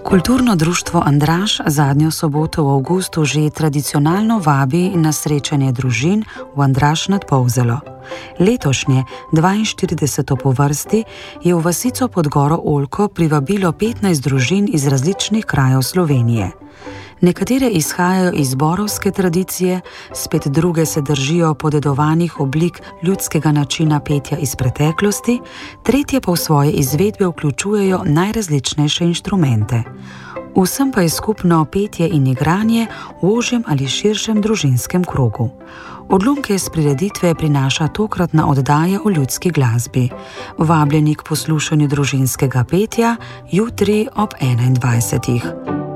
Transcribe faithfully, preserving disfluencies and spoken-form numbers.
Kulturno društvo Andraž zadnjo soboto v avgustu že tradicionalno vabi na srečanje družin v Andraž nad Polzelo. Letošnje, dvainštirideseto po vrsti, je v vasico pod goro Oljko privabilo petnajst družin iz različnih krajev Slovenije. Nekatere izhajajo iz zborovske tradicije, spet druge se držijo podedovanih oblik ljudskega načina petja iz preteklosti, tretje pa v svoje izvedbe vključujejo najrazličnejše inštrumente. Vsem pa je skupno petje in igranje v ožjem ali širšem družinskem krogu. Odlomke iz prireditve prinaša tokratna oddaja o ljudski glasbi. Vabljeni k poslušanju družinskega petja jutri ob enaindvajsetih.